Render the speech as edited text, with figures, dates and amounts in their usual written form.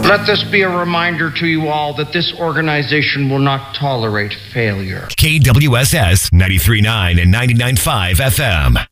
Let this be a reminder to you all that this organization will not tolerate failure. KWSS 93.9 and 99.5 FM.